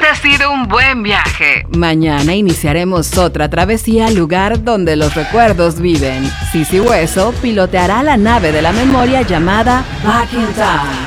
ha sido un buen viaje. Mañana iniciaremos otra travesía al lugar donde los recuerdos viven. Sisi Hueso piloteará la nave de la memoria llamada Back in Time.